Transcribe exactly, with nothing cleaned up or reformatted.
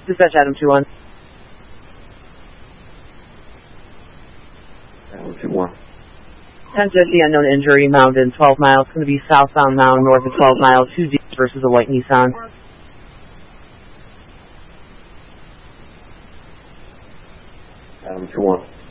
Dispatch Adam two one. Adam two one. ten fifty, unknown injury, Mountain, twelve miles. Going to be southbound Mountain, north of twelve miles, two D versus a white Nissan. Adam two one.